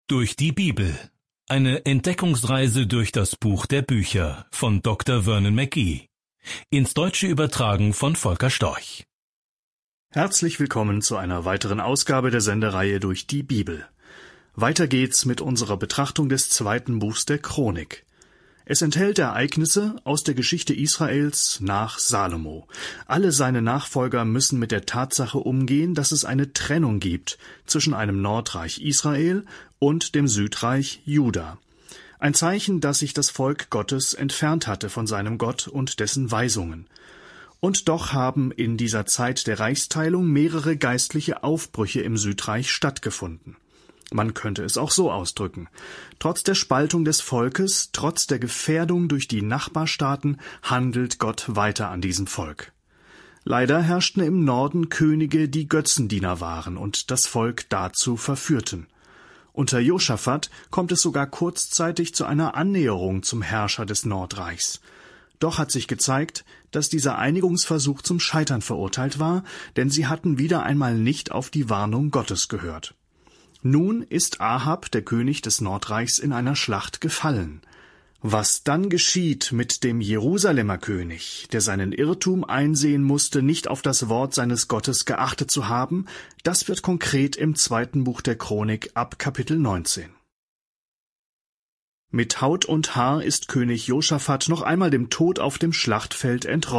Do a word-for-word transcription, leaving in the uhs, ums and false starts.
Durch die Bibel. Eine Entdeckungsreise durch das Buch der Bücher von Doktor Vernon McGee. Ins Deutsche übertragen von Volker Storch. Herzlich willkommen zu einer weiteren Ausgabe der Sendereihe Durch die Bibel. Weiter geht's mit unserer Betrachtung des zweiten Buchs der Chronik. Es enthält Ereignisse aus der Geschichte Israels nach Salomo. Alle seine Nachfolger müssen mit der Tatsache umgehen, dass es eine Trennung gibt zwischen einem Nordreich Israel und dem Südreich Juda. Ein Zeichen, dass sich das Volk Gottes entfernt hatte von seinem Gott und dessen Weisungen. Und doch haben in dieser Zeit der Reichsteilung mehrere geistliche Aufbrüche im Südreich stattgefunden. Man könnte es auch so ausdrücken. Trotz der Spaltung des Volkes, trotz der Gefährdung durch die Nachbarstaaten, handelt Gott weiter an diesem Volk. Leider herrschten im Norden Könige, die Götzendiener waren und das Volk dazu verführten. Unter Josaphat kommt es sogar kurzzeitig zu einer Annäherung zum Herrscher des Nordreichs. Doch hat sich gezeigt, dass dieser Einigungsversuch zum Scheitern verurteilt war, denn sie hatten wieder einmal nicht auf die Warnung Gottes gehört. Nun ist Ahab, der König des Nordreichs, in einer Schlacht gefallen. Was dann geschieht mit dem Jerusalemer König, der seinen Irrtum einsehen musste, nicht auf das Wort seines Gottes geachtet zu haben, das wird konkret im zweiten Buch der Chronik ab Kapitel neunzehn. Mit Haut und Haar ist König Josaphat noch einmal dem Tod auf dem Schlachtfeld entronnen.